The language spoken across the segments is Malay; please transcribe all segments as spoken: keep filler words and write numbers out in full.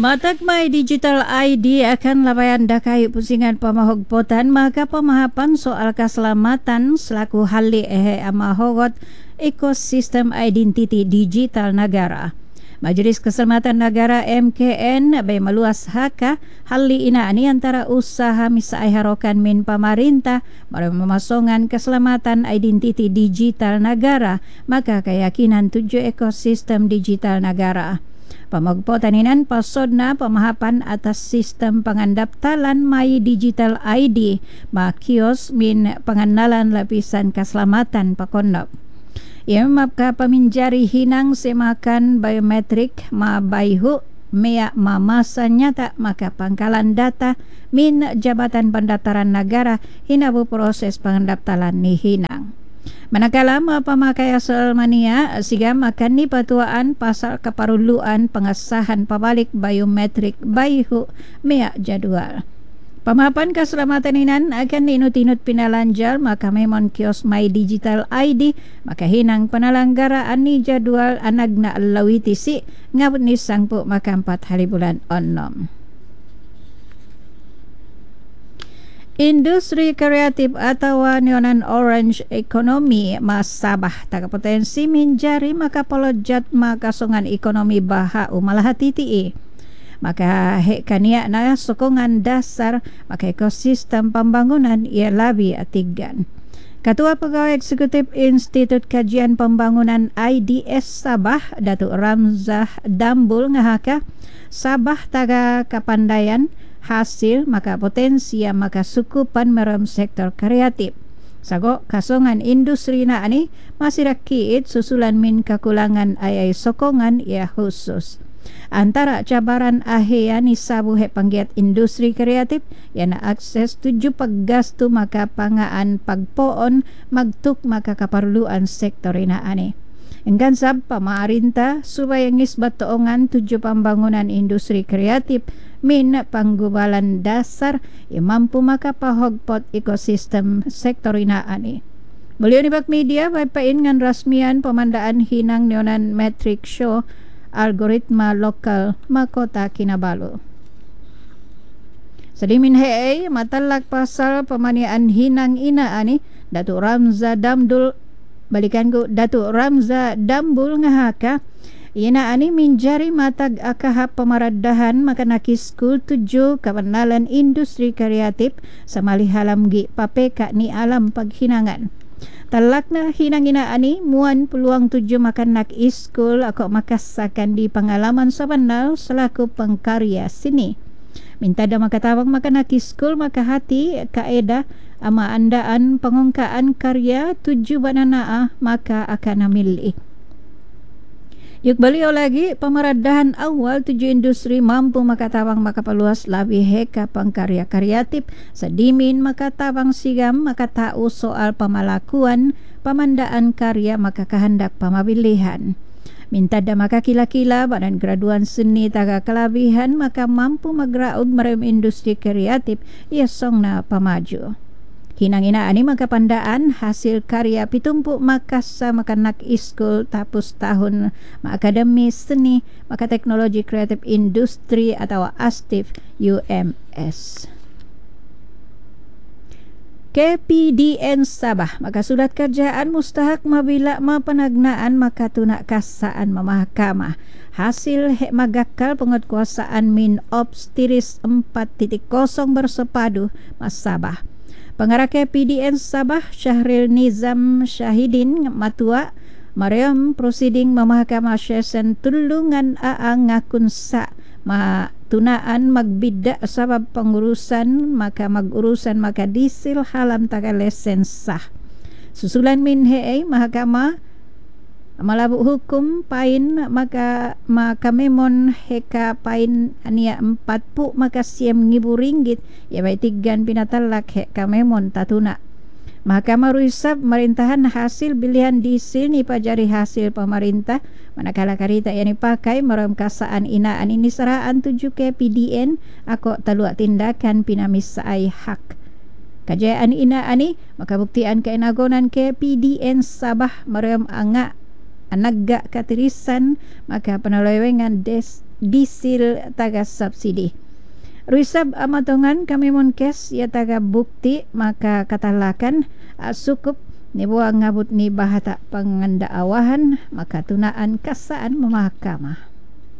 Matag may digital I D akan labayan dakai pusingan pamahogpotan maka pemahapan soal keselamatan selaku hali ehe amahogot ekosistem identiti digital negara. Majelis Keselamatan Negara M K N bay maluas haka hali ina ani antara usaha misai harokan min pemerintah maram memasongan keselamatan identiti digital negara maka keyakinan tujuh ekosistem digital negara. Pamagpotaninan pasodna pemahapan atas sistem pengandaptalan My Digital I D ma kios min pengenalan lapisan keselamatan pakondop. Ia mapka peminjari hinang semakan biometrik ma bayhu mea ma masa nyata maka pangkalan data min Jabatan Pendaftaran Negara hinabu proses pengandaptalan ni hinang. Manakala pemakai asal mania siga makan ni patuaan pasal keperluan pengesahan pabalik biometrik bayhu mea jadual. Pemahapan keselamatan inan akan dinut-inut pinalanjal maka memang kios My Digital I D maka hinang penalanggaraan ni jadual anagna lawitisi ngabut ni sangpu maka empat hari bulan onom. Industri kreatif atau neonan orange economy masabah tak potensi minjari maka polojat maka songan ekonomi baha umalah titi maka hek kania na sokongan dasar maka ekosistem pembangunan ia labi atigan. Ketua Pegawai Eksekutif Institut Kajian Pembangunan I D S Sabah Datuk Ramzah Dambul ngahaka Sabah taga kapandaian hasil maka potensi maka sukupan meram sektor kreatif. Sago kasongan industri na ani masih rakiit susulan min kakulangan ayai sokongan ia khusus. Antara cabaran ahea ni sabu he panggiat industri kreatif yana akses tuju paggasto maka pangaan pagpoon magtuk maka kaparluan sektor ina ani. Enggan sab pamarinta supaya ngisbat toongan tujuh pembangunan industri kreatif min panggubalan dasar yang mampu maka pahogpot ekosistem sektor ina ani. Beliau nibak media bapain ngan rasmian pemandaan hinang neonan metric show algoritma lokal Makota Kinabalu. Sedimin hei matalak pasal pemanian hinang ina ani Datuk Ramzah Damdul balikan ku Datuk Ramzah Dambul ngahaka ina ani minjari matag akahap pemaradahan maka nakis skul tujuh kebenalan industri kreatif samali halam gi papeka ni alam paghinangan. Talakna hinang ina ani muan peluang tujuh makan nak iskul ako makasakan di pengalaman sabanal selaku pengkarya sini. Minta dah makatawang makan nak iskul maka hati kaedah ama andaan pengongkaan karya tujuh banana maka akan namili. Yuk beliau lagi pemeradahan awal tujuh industri mampu maka tawang maka peluas lebih heka pengkarya kreatif sedimin maka tawang sigam maka tahu soal pemalakuan pemandaan karya maka kehendak pemilihan. Minta dah maka kila-kila badan graduan seni taga kelabihan maka mampu magraud merem industri kreatif ia songna pemaju. Hinang ina ani maka pandaan hasil karya pitumpuk makasa maka nak iskul tapus tahun akademi seni maka teknologi kreatif industri atau ASTIF U M S. K P D N Sabah maka surat kerjaan mustahak mabila mapanagnaan maka tunak kasaan memahkamah hasil hek magakal penguatkuasaan min ops tiris empat titik kosong bersepadu mas Sabah. Pengarah K P D N Sabah Syahril Nizam Syahidin matua Mariam proceeding memahkamah sesen tulungan aang ngakun sa ma tunaan magbida sabab pengurusan maka magurusan maka disil halam taga lesen sah. Susulan min hei mahkamah malabu hukum pain maka maka memon heka pain ania empat pu maka siam ngibu ringgit ya bai tigan pinatalak heka memon tatuna. Mahkamah Ruisab merintahan hasil pilihan disil ni pajari hasil pemerintah manakala karita yang dipakai meram kasaan inaan ini seraan tujuh K P D N ako taluak tindakan pinamis saai hak. Kajayaan ina ani maka buktian keinagonan K P D N Sabah meram angak anagga katirisan maka penalewengan des disil taga subsidi. Risab amatongan kami monkes ya taga bukti maka katalakan uh, sukup ni buang ngabut ni bahata pangandaawahan maka tunaan kasaan memahkamah.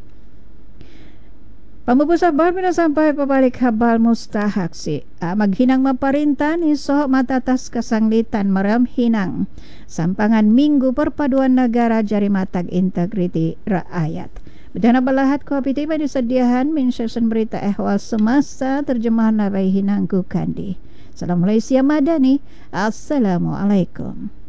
Pambubusa bal pina sampai pabalik habal mustahak si ah, maghinang maparinta ni soho matatas kasanglitan maram hinang sampangan minggu perpaduan negara jari matag integriti rakyat. Bejana balahat ko apitiba disediahan mensyarsan berita ehwal semasa terjemahan nabai hinang ku kandi. Salam Malaysia Madani. Assalamualaikum.